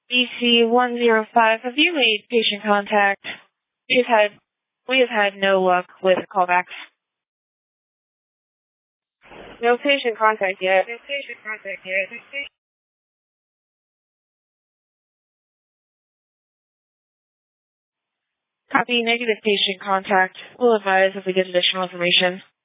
EC105, have you made patient contact? We have had no luck with callbacks. No patient contact yet. Copy, negative patient contact. We'll advise if we get additional information.